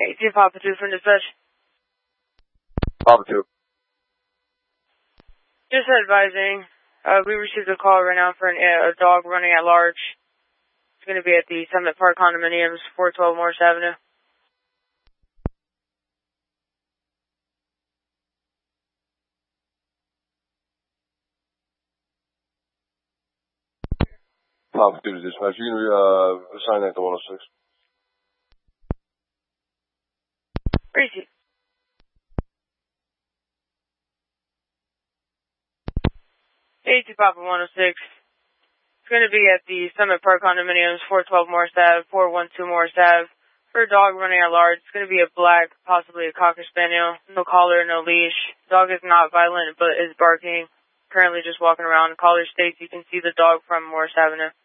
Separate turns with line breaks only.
2 Papa 2 from dispatch.
Papa 2.
Just advising, we received a call right now for a dog running at large. It's going to be at the Summit Park condominiums, 412 Morris Avenue.
Papa 2 to dispatch. You're going to be assigned that to 106.
Receive. Hey, 2 Papa 106. It's going to be at the Summit Park condominiums, 412 Morris Ave, 412 Morris Ave. For a dog running at large, it's going to be a black, possibly a Cocker Spaniel. No collar, no leash. Dog is not violent, but is barking. Currently just walking around. Caller states you can see the dog from Morris Avenue.